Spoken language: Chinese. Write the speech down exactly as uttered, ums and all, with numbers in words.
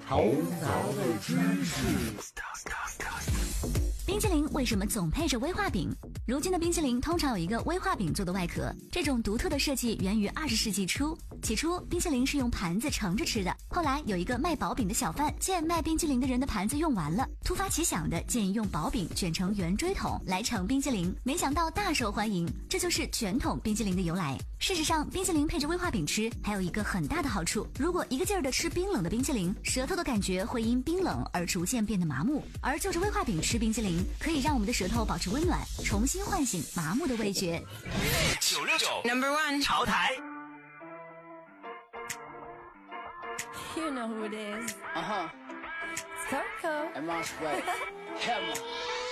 头脑的知识。 冰淇淋为什么总配着威化饼？如今的冰淇淋通常有一个威化饼做的外壳，这种独特的设计源于二十世纪初。起初，冰淇淋是用盘子盛着吃的，后来有一个卖薄饼的小贩见卖冰淇淋的人的盘子用完了，突发奇想的建议用薄饼卷成圆锥筒来盛冰淇淋，没想到大受欢迎，这就是卷筒冰淇淋的由来。事实上，冰淇淋配着威化饼吃还有一个很大的好处，如果一个劲儿的吃冰冷的冰淇淋，舌头的感觉会因冰冷而逐渐变得麻木，而就着威化饼吃冰淇淋可以让我们的舌头保持温暖，重新唤醒麻木的味觉。 九六九 Number one 潮台 You know who it is. Uh-huh. It's Coco. And Moss Play. Hammer.